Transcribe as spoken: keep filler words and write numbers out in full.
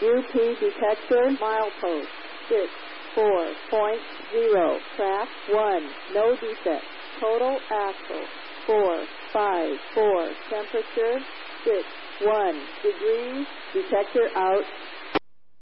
U P detector milepost six four point zero. Track one. No defect. Total axle four five four. Temperature six one degrees. Detector out.